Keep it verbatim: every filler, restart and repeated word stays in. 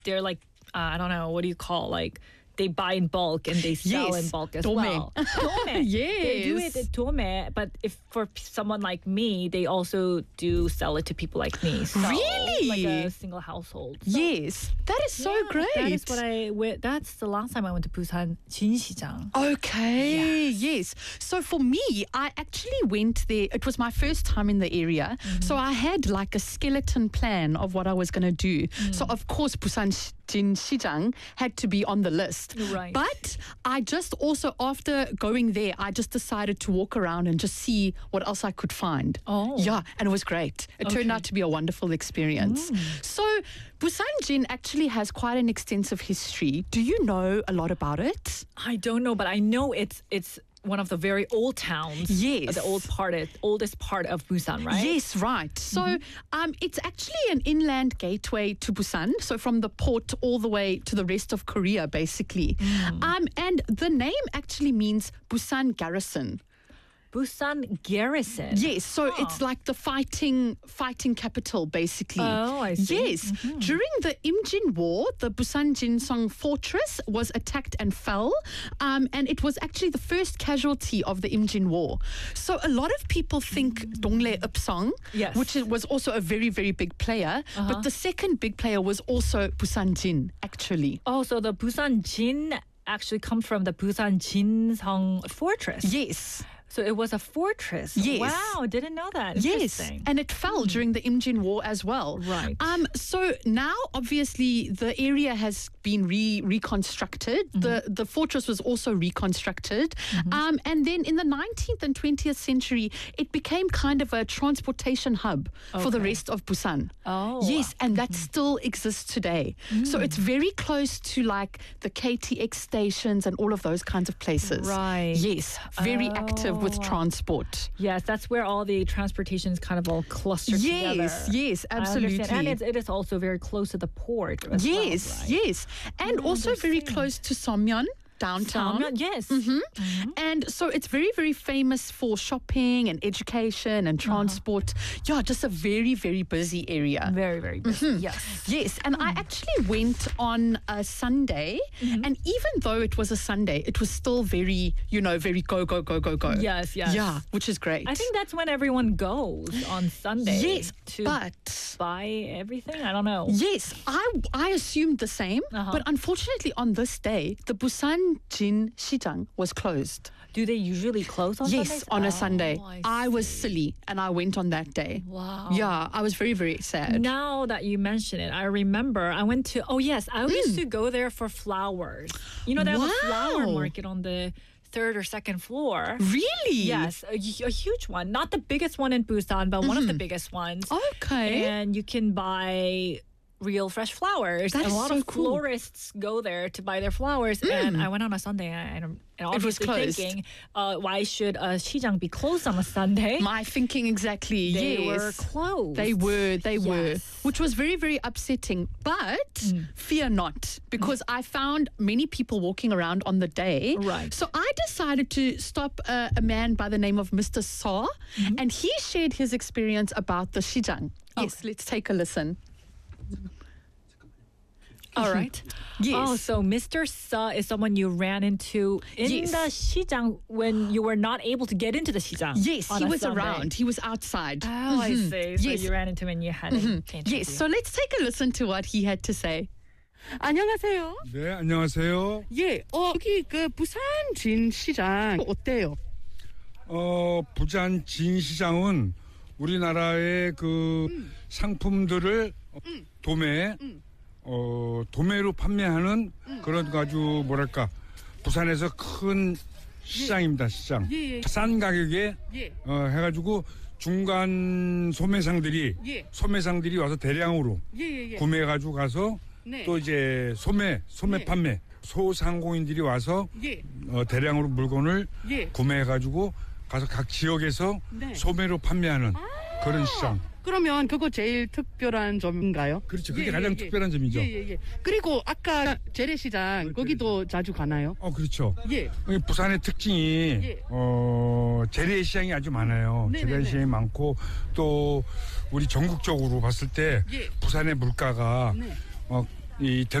they're like uh, I don't know, what do you call, like they buy in bulk and they sell Yes. in bulk as Dome. well. Dome. They do Yes. it at Dome, but if for p- someone like me, they also do sell it to people like me. So, Really? Like a single household. So, Yes, that is so yeah, great. That is what I went. That's the last time I went to Busan 진시장. Okay, yes. So for me, I actually went there. It was my first time in the area. Mm-hmm. So I had like a skeleton plan of what I was going to do. Mm. So of course, Busan Jinshijang had to be on the list. Right. But I just also, after going there, I just decided to walk around and just see what else I could find. Oh. Yeah, and it was great. It turned Okay. out to be a wonderful experience. Mm. So Busan Jin actually has quite an extensive history. Do you know a lot about it? I don't know, but I know it's it's one of the very old towns. Yes. The old part, of, oldest part of Busan, right? Yes, right. So um, it's actually an inland gateway to Busan. So from the port all the way to the rest of Korea, basically. Um, and the name actually means Busan Garrison. Busan Garrison. Yes, so Huh. it's like the fighting fighting capital, basically. Oh, I see. Yes. During the Imjin War, the Busan Jinsong fortress was attacked and fell, um, and it was actually the first casualty of the Imjin War. So a lot of people think Dongle Upsong, Yes. which is- was also a very, very big player, but the second big player was also Busan Jin, actually. Oh, so the Busan Jin actually comes from the Busan Jinsong fortress. Yes. So it was a fortress. Yes. Wow, didn't know that. Yes, Interesting. and it fell during the Imjin War as well. Right. Um. So now, obviously, the area has been re reconstructed. The the fortress was also reconstructed. Um. And then in the nineteenth and twentieth century, it became kind of a transportation hub for the Okay. rest of Busan. Oh. Yes, and that still exists today. So it's very close to like the K T X stations and all of those kinds of places. Right. Yes, very active with Oh. transport. Yes, that's where all the transportation is kind of all clustered together. Yes, yes, I understand. absolutely. And it's, it is also very close to the port. As well, Yes, right? yes. And I also very understand. close to Seomyeon, downtown. Salmon, yes. And so it's very, very famous for shopping and education and transport. Yeah, just a very, very busy area. Very, very busy. Yes. Yes, and I actually went on a Sunday, and even though it was a Sunday, it was still very, you know, very go, go, go, go, go. Yes, yes. Yeah, which is great. I think that's when everyone goes on Sunday. Yes, to but buy everything. I don't know. yes, I I assumed the same, Uh-huh. but unfortunately on this day, the Busan Jin Shijang was closed. Do they usually close on Yes, Sundays? on a Oh, Sunday. I I was see. silly and I went on that day. Wow. Yeah, I was very, very sad. Now that you mention it, I remember I went to, oh yes, I used to go there for flowers. You know, they have a flower Wow. market on the third or second floor. Really? Yes, a, hu- a huge one. Not the biggest one in Busan, but one of the biggest ones. Okay. And you can buy real fresh flowers. That and a is lot so of cool. florists go there to buy their flowers. And I went on a Sunday and, and It was obviously closed. thinking, uh, why should a Shijang be closed on a Sunday? My thinking exactly. They yes. were closed. They were, they were, Yes. which was very, very upsetting. But fear not, because I found many people walking around on the day. Right. So I decided to stop uh, a man by the name of Mister Saw, and he shared his experience about the Shijang. Yes, let's take a listen. All right. Yes. Oh, so Mister Sa is someone you ran into in Yes. the Shijang when you were not able to get into the Shijang. Yes, on he a was Sunday. around. He was outside. Oh, I see. So Yes. you ran into him and you had an interview. Yes, so let's take a listen to what he had to say. 안녕하세요. 네, 안녕하세요. 예, 어, 여기 그 부산 진시장 어때요? 어, 부산 진시장은 우리나라의 그 상품들을 도매, 어, 도매로 판매하는 그런 아주 뭐랄까 부산에서 큰 시장입니다. 시장. 예, 예. 싼 가격에 예. 어, 해가지고 중간 소매상들이 예. 소매상들이 와서 대량으로 예, 예, 예. 구매해가지고 가서 네. 또 이제 소매 소매 네. 판매 소상공인들이 와서 예. 어, 대량으로 물건을 예. 구매해가지고 가서 각 지역에서 네. 소매로 판매하는 그런 시장. 그러면 그거 제일 특별한 점인가요? 그렇죠. 그게 예, 가장 예, 특별한 점이죠. 예, 예, 예. 그리고 아까 재래시장 거기도 자주 가나요? 어, 그렇죠. 예. 이 부산의 특징이 예. 어, 재래시장이 아주 많아요. 네네네. 재래시장이 많고 또 우리 전국적으로 봤을 때 예. 부산의 물가가 네. 어, 이